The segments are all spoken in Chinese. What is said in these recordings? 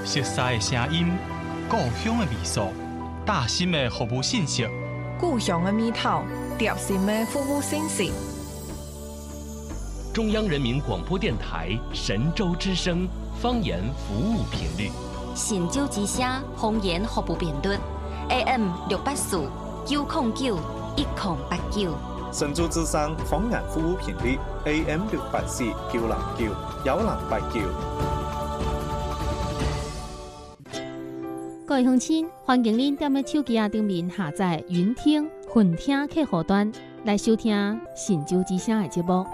熟悉的声音，故乡的味素，大心的服务信息， 故乡的味道，贴心的服务信息。 中央人民广播电台神州之声方言服务频率， 神州之声方言服务频率 AM 684 909 1089。 神州之声方言服務頻率 AM 684 909 1089。 各位鄉親，歡迎您踮咧手機頂面下載雲聽、雲聽客戶端來收聽神州之聲的節目。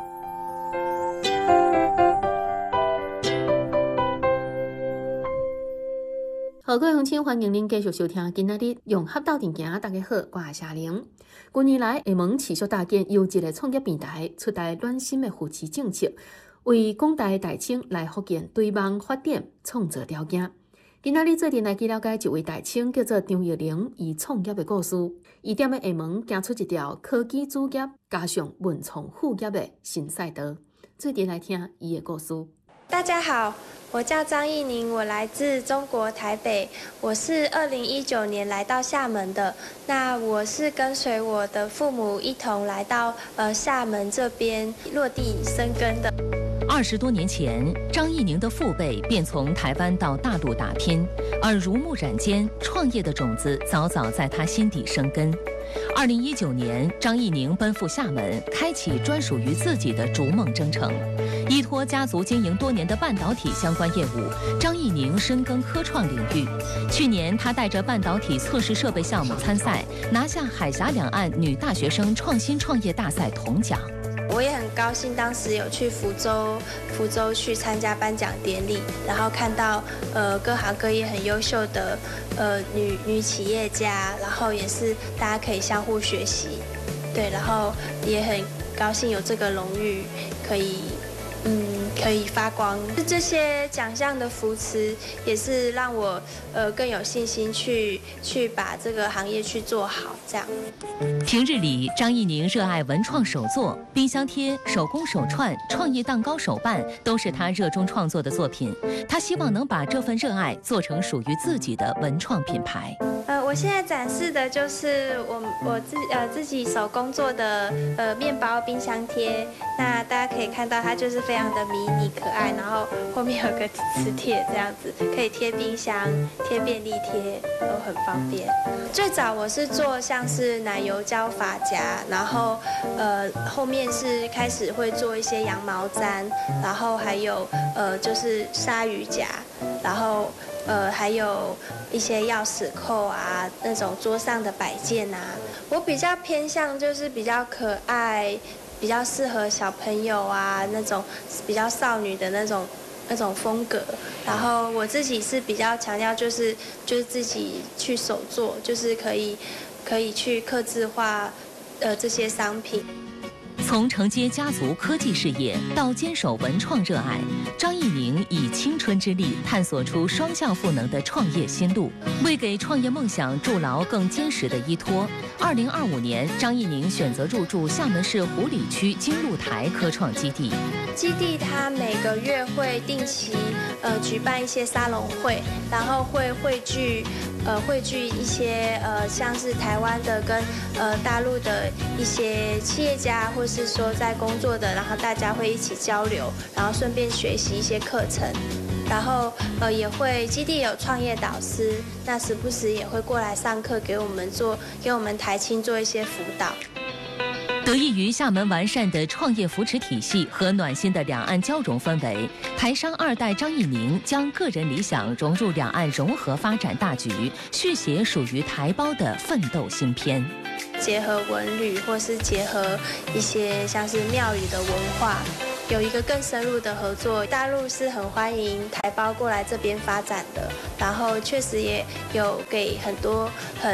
好，各位鄉親，歡迎您繼續收聽今仔日融合到電行。大家好，我係夏玲。近年來，厦門持續搭建優質的創業平台，出台暖心的扶持政策，為廣大大青來福建對望發展創造條件。今仔日做陣來去了解一位大青叫做張玉玲，伊創業的故事。伊踮咧厦門行出一條科技主業加上文創副業的新賽道。做陣來聽伊的故事。 大家好，我叫張藝寧，我來自中國台北，我是2019年來到廈門的。那我是跟隨我的父母一同來到廈門這邊落地生根的。 20多年前，張藝寧的父輩便從台灣到大陸打拼，耳濡目染間，創業的種子早早在他心底生根。2019年，張藝寧奔赴廈門，開啟專屬於自己的逐夢征程。依託家族經營多年的半導體相關業務，張藝寧深耕科創領域。去年，他帶着半導體測試設備項目參賽，拿下海峽兩岸女大學生創新創業大賽銅獎。 我也很高興，當時有去福州去參加頒獎典禮，然後看到各行各業很優秀的女企業家，然後也是大家可以相互學習，對，然後也很高興有這個榮譽可以發光。這些獎項的扶持，也是讓我更有信心去把這個行業去做好。這樣。 平日裡，張藝寧熱愛文創手作，冰箱貼、手工手串、創意蛋糕手辦，都是他熱衷創作的作品。他希望能把這份熱愛做成屬於自己的文創品牌。 我現在展示的就是我自己手工做的麵包冰箱貼。那大家可以看到，它就是非常的迷你可愛，然後後面有個磁鐵，這樣子可以貼冰箱、貼便利貼，都很方便。最早我是做像是奶油膠髮夾，然後後面是開始會做一些羊毛氈，然後還有就是鯊魚夾，然後還有一些鑰匙扣啊，那種桌上的擺件啊。我比較偏向就是比較可愛，比較適合小朋友啊，那種比較少女的那種風格。然後我自己是比較強調就是自己去手做，就是可以去客製化這些商品。 從承接家族科技事業到堅守文創熱愛，張藝寧以青春之力探索出雙向賦能的創業新路，為給創業夢想築牢更堅實的依托。2025年，張藝寧選擇入駐廈門市湖里區金鹿台科創基地。 基地它每個月會定期舉辦一些沙龍會，然後會匯聚一些像是台灣的跟大陸的一些企業家，或是說在工作的，然後大家會一起交流，然後順便學習一些課程，然後也會基地有創業導師，那時不時也會過來上課給我們台青做一些輔導。 得益於廈門完善的創業扶持體系和暖心的兩岸交融氛圍，台商二代張藝寧將個人理想融入兩岸融合發展大局，續寫屬於台胞的奮鬥新篇。 結合文旅，或是結合一些像是廟宇的文化，有一個更深入的合作。大陸是很歡迎台胞過來這邊發展的，然後確實也有給很多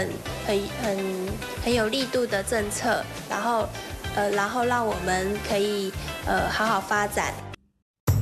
很有力度的政策，然後讓我們可以好好發展。